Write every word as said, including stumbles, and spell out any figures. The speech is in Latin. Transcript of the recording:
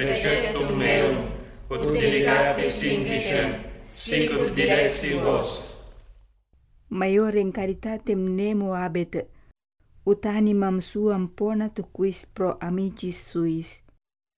preceptum meum, ut delegate sindicem, sicut dilecti vos. Maior in caritatem nemo habet, ut animam suam ponatur quis pro amicis suis.